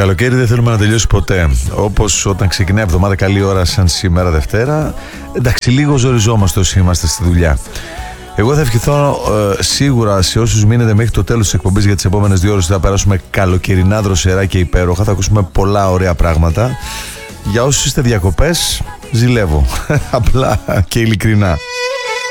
καλοκαίρι δεν θέλουμε να τελειώσει ποτέ. Όπως όταν ξεκινάει η εβδομάδα καλή ώρα σαν σήμερα Δευτέρα. Εντάξει, λίγο ζοριζόμαστε όσοι είμαστε στη δουλειά. Εγώ θα ευχηθώ σίγουρα σε όσους μείνετε μέχρι το τέλος της εκπομπής, για τις επόμενες 2 ώρες θα περάσουμε καλοκαιρινά δροσερά και υπέροχα. Θα ακούσουμε πολλά ωραία πράγματα. Για όσους είστε διακοπές, ζηλεύω. Απλά και ειλικρινά.